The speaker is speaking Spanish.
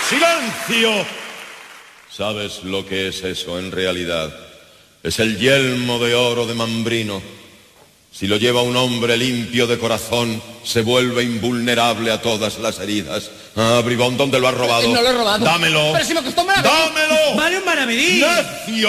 ¡Silencio! ¿Sabes lo que es eso en realidad? Es el yelmo de oro de Mambrino. Si lo lleva un hombre limpio de corazón, se vuelve invulnerable a todas las heridas. Ah, bribón, ¿dónde lo has robado? No lo he robado. ¡Dámelo! ¡Pero si me costó maravilla! ¡Dámelo! ¡Vale un maravedí! ¡Necio!